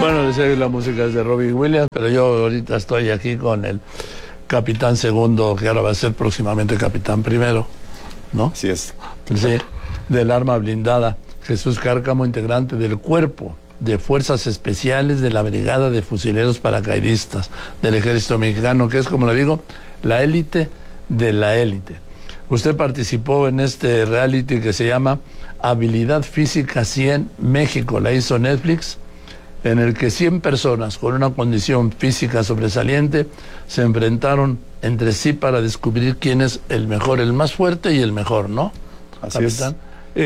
Bueno, les sé la música es de Robbie Williams, pero yo ahorita estoy aquí con el capitán segundo, que ahora va a ser próximamente capitán primero, ¿no? Así es. Sí, del arma blindada. Jesús Cárcamo, integrante del Cuerpo de Fuerzas Especiales de la Brigada de Fusileros Paracaidistas del Ejército Mexicano, que es, como le digo, la élite de la élite. Usted participó en este reality que se llama Habilidad Física 100 México, la hizo Netflix, en el que 100 personas con una condición física sobresaliente se enfrentaron entre sí para descubrir quién es el mejor, el más fuerte y el mejor, ¿no? Así capitán.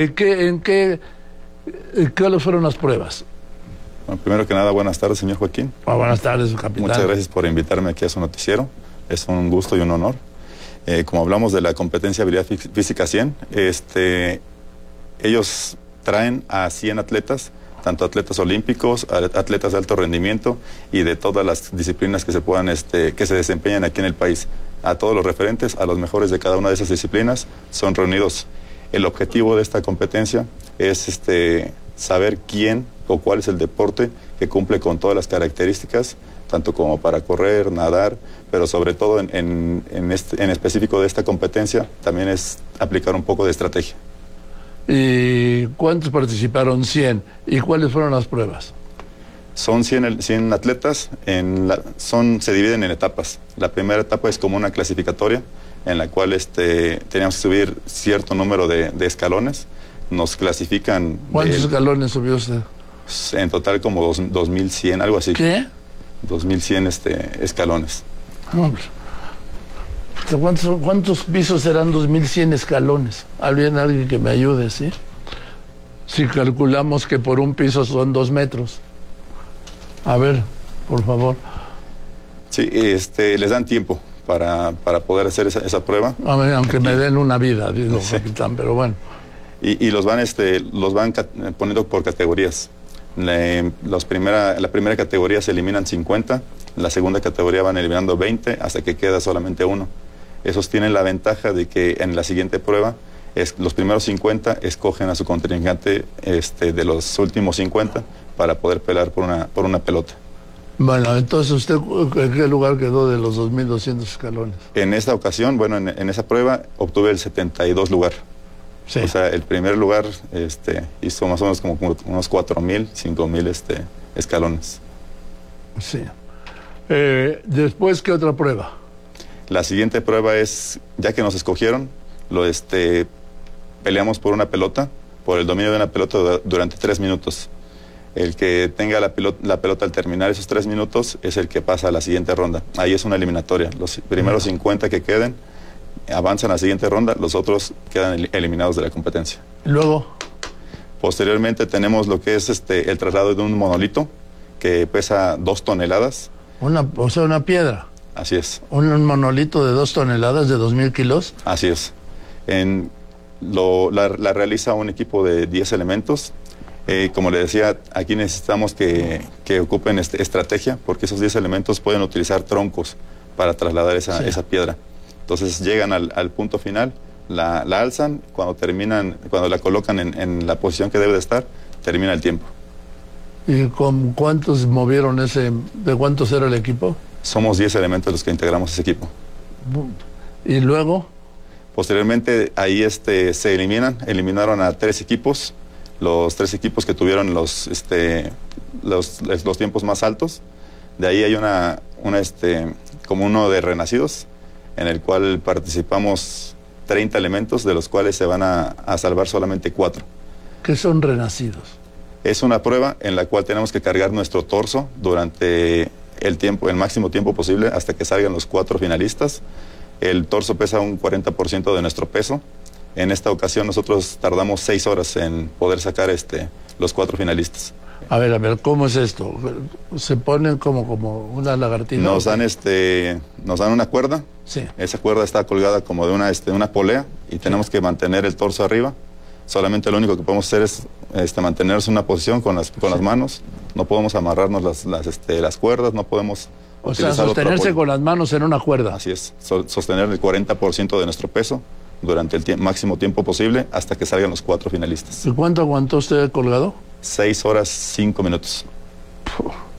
¿Cuáles fueron las pruebas? Bueno, primero que nada, buenas tardes, señor Joaquín. Buenas tardes, capitán. Muchas gracias por invitarme aquí a su noticiero. Es un gusto y un honor. Como hablamos de la competencia Habilidad Física 100, ellos traen a 100 atletas, tanto atletas olímpicos, atletas de alto rendimiento y de todas las disciplinas que se puedan, que se desempeñan aquí en el país. A todos los referentes, a los mejores de cada una de esas disciplinas, son reunidos. El objetivo de esta competencia es saber quién o cuál es el deporte que cumple con todas las características, tanto como para correr, nadar, pero sobre todo en específico de esta competencia, también es aplicar un poco de estrategia. ¿Y cuántos participaron? 100. ¿Y cuáles fueron las pruebas? Son 100 atletas, se dividen en etapas. La primera etapa es como una clasificatoria, en la cual teníamos que subir cierto número de escalones. Nos clasifican... ¿Cuántos escalones subió usted? En total como 2100, algo así. ¿Qué? 2100 escalones. Hombre. ¿Cuántos pisos serán 2100 escalones? Alguien que me ayude, ¿sí? Si calculamos que por un piso son 2 metros. A ver, por favor. Sí, les dan tiempo para poder hacer esa prueba. A ver, aunque me den una vida, digo, sí, capitán, pero bueno. Y los van poniendo por categorías. La primera categoría se eliminan 50, la segunda categoría van eliminando 20 hasta que queda solamente uno. Esos tienen la ventaja de que en la siguiente prueba los primeros 50 escogen a su contrincante de los últimos 50 para poder pelear por una pelota. Bueno, entonces, ¿usted en qué lugar quedó de los 2200 escalones? En esta ocasión, bueno, en esa prueba obtuve el 72 lugar. Sí. O sea, el primer lugar hizo más o menos como unos 4000, 5000 escalones. Sí. Después, ¿qué otra prueba? La siguiente prueba es, ya que nos escogieron, peleamos por una pelota, por el dominio de una pelota durante 3 minutos. El que tenga la pelota al terminar esos 3 minutos es el que pasa a la siguiente ronda. Ahí es una eliminatoria. Los primeros 50 que queden avanzan a la siguiente ronda, los otros quedan eliminados de la competencia. Luego, posteriormente tenemos lo que es el traslado de un monolito que pesa 2 toneladas. O sea, una piedra. Así es. Un monolito de 2 toneladas, de 2000 kilos. Así es. La realiza un equipo de 10 elementos. Como le decía, aquí necesitamos que ocupen estrategia, porque esos 10 elementos pueden utilizar troncos para trasladar esa piedra. Entonces llegan al punto final, la alzan, cuando la colocan en la posición que debe de estar, termina el tiempo. ¿Y con cuántos movieron de cuántos era el equipo? Somos 10 elementos los que integramos ese equipo. ¿Y luego? Posteriormente ahí se eliminaron a 3 equipos, los 3 equipos que tuvieron los tiempos más altos. De ahí hay como uno de renacidos, en el cual participamos 30 elementos, de los cuales se van a salvar solamente 4. ¿Qué son renacidos? Es una prueba en la cual tenemos que cargar nuestro torso durante el máximo tiempo posible hasta que salgan los 4 finalistas. El torso pesa un 40% de nuestro peso. En esta ocasión nosotros tardamos 6 horas en poder sacar los 4 finalistas. A ver, ¿cómo es esto? ¿Se ponen como una lagartija? Nos dan una cuerda. Sí. Esa cuerda está colgada como de una polea y tenemos que mantener el torso arriba. Solamente lo único que podemos hacer es mantenernos en una posición con las manos. No podemos amarrarnos las cuerdas, no podemos... O sea, sostenerse con las manos en una cuerda. Así es, sostener el 40% de nuestro peso durante el máximo tiempo posible hasta que salgan los 4 finalistas. ¿Y cuánto aguantó usted colgado? 6 horas 5 minutos.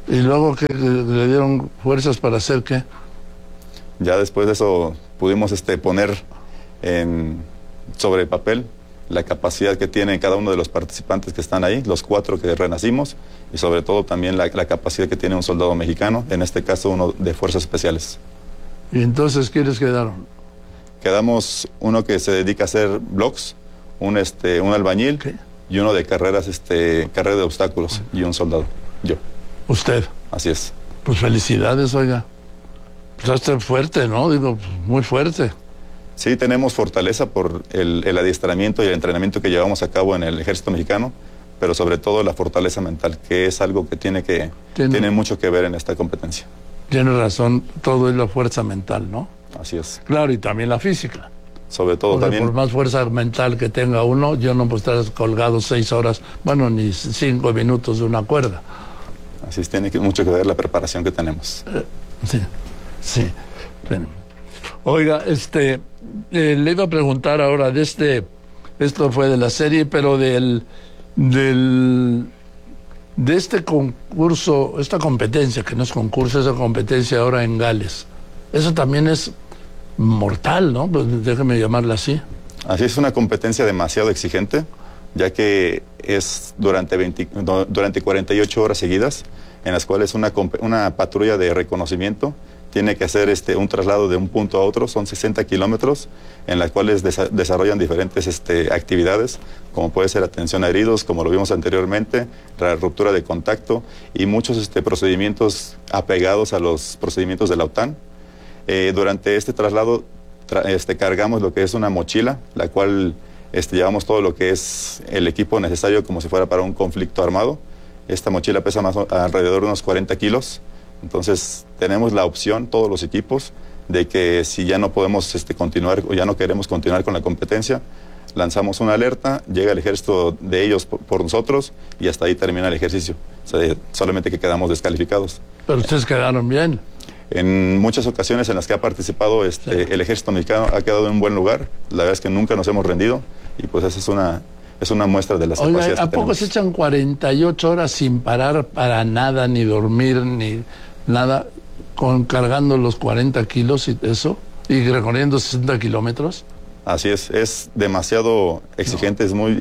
¿Y luego que le dieron fuerzas para hacer qué? Ya después de eso pudimos poner sobre papel la capacidad que tiene cada uno de los participantes que están ahí, los 4 que renacimos, y sobre todo también la capacidad que tiene un soldado mexicano, en este caso uno de Fuerzas Especiales. ¿Y entonces quiénes quedaron? Quedamos uno que se dedica a hacer blogs, un albañil, ¿qué? Y uno de carrera de obstáculos, y un soldado, yo. ¿Usted? Así es. Pues felicidades, oiga. Pues está fuerte, ¿no? Digo, muy fuerte. Sí, tenemos fortaleza por el adiestramiento y el entrenamiento que llevamos a cabo en el Ejército Mexicano, pero sobre todo la fortaleza mental, que es algo que tiene mucho que ver en esta competencia. Tiene razón, todo es la fuerza mental, ¿no? Así es. Claro, y también la física. Sobre todo Porque también. por más fuerza mental que tenga uno, yo no puedo estar colgado 6 horas, bueno, ni 5 minutos de una cuerda. Así es, tiene mucho que ver la preparación que tenemos. Sí, sí. Bueno. Oiga, le iba a preguntar ahora esto fue de la serie, pero de este concurso, esta competencia, que no es concurso, esa competencia ahora en Gales, eso también es mortal, ¿no? Pues déjeme llamarla así. Así es, una competencia demasiado exigente, ya que es durante 48 horas seguidas, en las cuales una patrulla de reconocimiento tiene que hacer un traslado de un punto a otro, son 60 kilómetros, en las cuales desarrollan diferentes actividades, como puede ser atención a heridos, como lo vimos anteriormente, la ruptura de contacto y muchos procedimientos apegados a los procedimientos de la OTAN. Durante este traslado cargamos lo que es una mochila, la cual llevamos todo lo que es el equipo necesario como si fuera para un conflicto armado. Esta mochila pesa alrededor de unos 40 kilos. Entonces tenemos la opción, todos los equipos, de que si ya no podemos continuar o ya no queremos continuar con la competencia, lanzamos una alerta, llega el ejército de ellos por nosotros y hasta ahí termina el ejercicio. O sea, solamente que quedamos descalificados. Pero ustedes quedaron bien. En muchas ocasiones en las que ha participado el ejército mexicano ha quedado en un buen lugar. La verdad es que nunca nos hemos rendido y pues esa es una muestra de las capacidades que tenemos. ¿A poco se echan 48 horas sin parar para nada, ni dormir, ni nada, cargando los 40 kilos y eso, y recorriendo 60 kilómetros? Así es demasiado exigente, es muy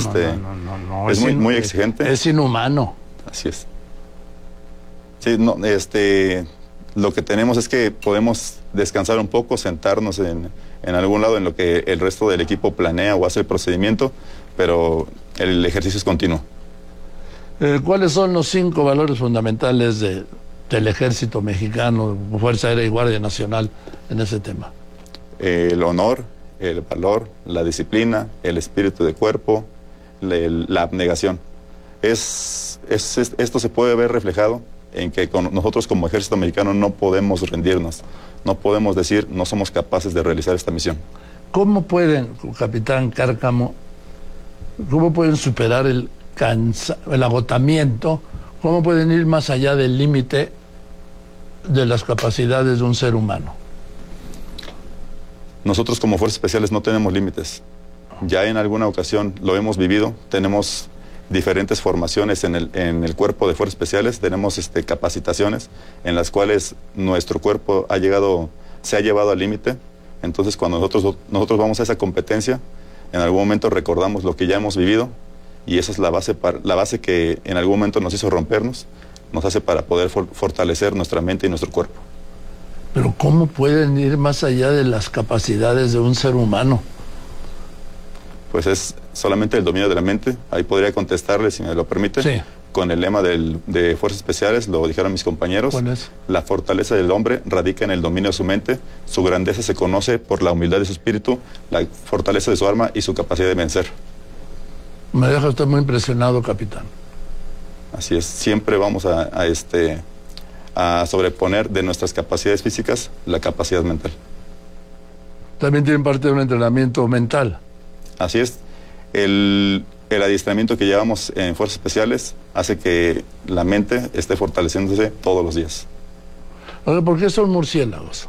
exigente. Es inhumano. Así es. Sí, lo que tenemos es que podemos descansar un poco, sentarnos en algún lado en lo que el resto del equipo planea o hace el procedimiento, pero el ejercicio es continuo. ¿Cuáles son los 5 valores fundamentales del ejército mexicano, Fuerza Aérea y Guardia Nacional en ese tema? El honor, el valor, la disciplina, el espíritu de cuerpo, la abnegación. Esto se puede ver reflejado en que nosotros como ejército mexicano no podemos rendirnos, no podemos decir no somos capaces de realizar esta misión. ¿Cómo pueden, capitán Cárcamo, cómo pueden superar el agotamiento? ¿Cómo pueden ir más allá del límite de las capacidades de un ser humano? Nosotros como Fuerzas Especiales no tenemos límites. Ya en alguna ocasión lo hemos vivido, tenemos diferentes formaciones en el cuerpo de Fuerzas Especiales, tenemos capacitaciones en las cuales nuestro cuerpo se ha llevado al límite. Entonces cuando nosotros vamos a esa competencia, en algún momento recordamos lo que ya hemos vivido y esa es la base que en algún momento nos hizo rompernos, nos hace para poder fortalecer nuestra mente y nuestro cuerpo. Pero ¿cómo pueden ir más allá de las capacidades de un ser humano? Pues es solamente el dominio de la mente. Ahí podría contestarle, si me lo permite, sí, con el lema de Fuerzas Especiales, lo dijeron mis compañeros. ¿Cuál es? La fortaleza del hombre radica en el dominio de su mente, su grandeza se conoce por la humildad de su espíritu, la fortaleza de su arma y su capacidad de vencer. Me deja usted muy impresionado, capitán. Así es, siempre vamos a sobreponer de nuestras capacidades físicas la capacidad mental. También tienen parte de un entrenamiento mental. Así es, el adiestramiento que llevamos en Fuerzas Especiales hace que la mente esté fortaleciéndose todos los días. Ahora, ¿por qué son murciélagos?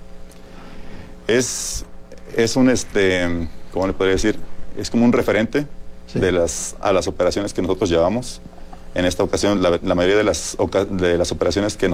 Es un, ¿cómo le podría decir? Es como un referente, sí, a las operaciones que nosotros llevamos. En esta ocasión, la mayoría de las operaciones que